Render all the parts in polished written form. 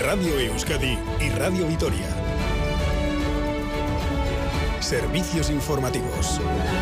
Radio Euskadi y Radio Vitoria. Servicios informativos.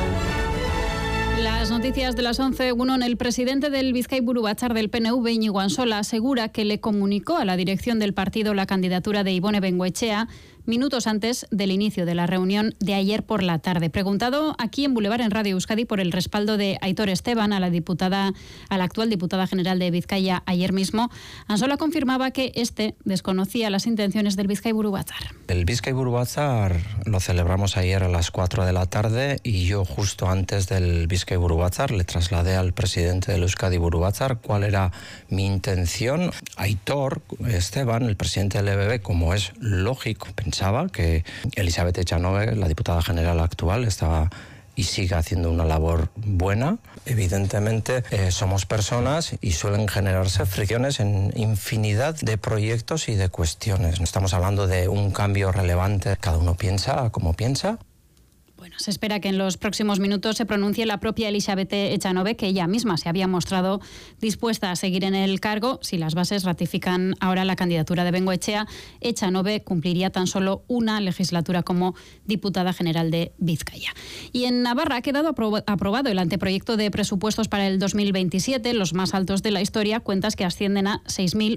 Las noticias de las 11. El presidente del Bizkaiburu Batzar del PNV, Íñigo Ansola, asegura que le comunicó a la dirección del partido la candidatura de Ibone Bengoechea minutos antes del inicio de la reunión de ayer por la tarde. Preguntado aquí en Boulevard en Radio Euskadi por el respaldo de Aitor Esteban a la actual diputada general de Vizcaya ayer mismo, Ansola confirmaba que desconocía las intenciones del Bizkaiburu Batzar. El Bizkaiburu Batzar lo celebramos ayer a las 4 de la tarde y yo justo antes del Bizkaiburu Batzar le trasladé al presidente del Euskadi Buru Batzar cuál era mi intención. Aitor Esteban, el presidente del EBB, como es lógico, pensaba que Elizabeth Echanove, la diputada general actual, estaba y sigue haciendo una labor buena. Evidentemente somos personas y suelen generarse fricciones en infinidad de proyectos y de cuestiones. No estamos hablando de un cambio relevante, cada uno piensa como piensa. Bueno, se espera que en los próximos minutos se pronuncie la propia Elizabeth Echanove, que ella misma se había mostrado dispuesta a seguir en el cargo. Si las bases ratifican ahora la candidatura de Bengoechea, Echanove cumpliría tan solo una legislatura como diputada general de Vizcaya. Y en Navarra ha quedado aprobado el anteproyecto de presupuestos para el 2027, los más altos de la historia, cuentas que ascienden a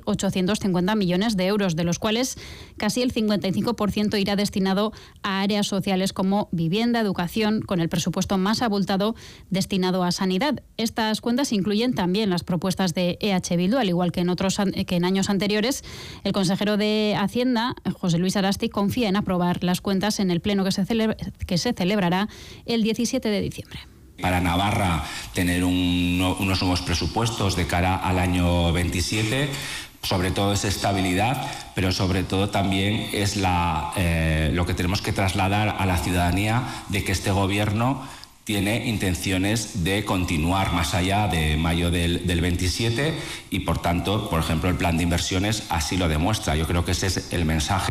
6.850 millones de euros, de los cuales casi el 55% irá destinado a áreas sociales como vivienda, educación, con el presupuesto más abultado destinado a sanidad. Estas cuentas incluyen también las propuestas de EH Bildu, al igual que en años anteriores. El consejero de Hacienda, José Luis Arasti, confía en aprobar las cuentas en el pleno que se celebrará el 17 de diciembre. Para Navarra, tener unos nuevos presupuestos de cara al año 27, sobre todo es estabilidad, pero sobre todo también es lo que tenemos que trasladar a la ciudadanía de que este gobierno tiene intenciones de continuar más allá de mayo del 27 y, por tanto, por ejemplo, el plan de inversiones así lo demuestra. Yo creo que ese es el mensaje.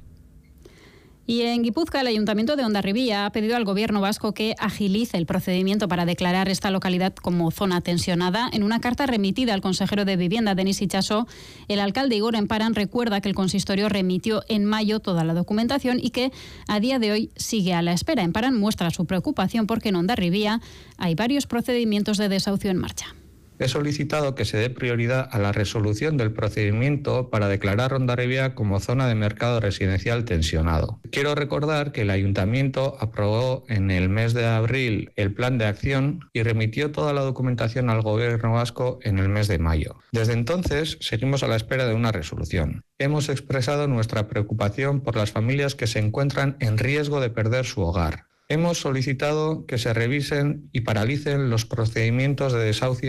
Y en Guipúzcoa, el Ayuntamiento de Hondarribia ha pedido al Gobierno vasco que agilice el procedimiento para declarar esta localidad como zona tensionada. En una carta remitida al consejero de Vivienda, Denis Itxaso, el alcalde Igor Emparan recuerda que el consistorio remitió en mayo toda la documentación y que a día de hoy sigue a la espera. Emparan muestra su preocupación porque en Hondarribia hay varios procedimientos de desahucio en marcha. He solicitado que se dé prioridad a la resolución del procedimiento para declarar Hondarribia como zona de mercado residencial tensionado. Quiero recordar que el Ayuntamiento aprobó en el mes de abril el plan de acción y remitió toda la documentación al Gobierno vasco en el mes de mayo. Desde entonces seguimos a la espera de una resolución. Hemos expresado nuestra preocupación por las familias que se encuentran en riesgo de perder su hogar. Hemos solicitado que se revisen y paralicen los procedimientos de desahucio.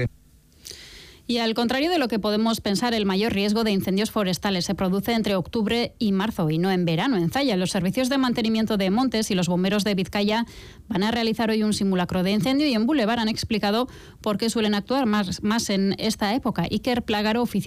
Y al contrario de lo que podemos pensar, el mayor riesgo de incendios forestales se produce entre octubre y marzo y no en verano. En Zalla, los servicios de mantenimiento de montes y los bomberos de Vizcaya van a realizar hoy un simulacro de incendio y en Boulevard han explicado por qué suelen actuar más en esta época. Iker Plagaro, oficial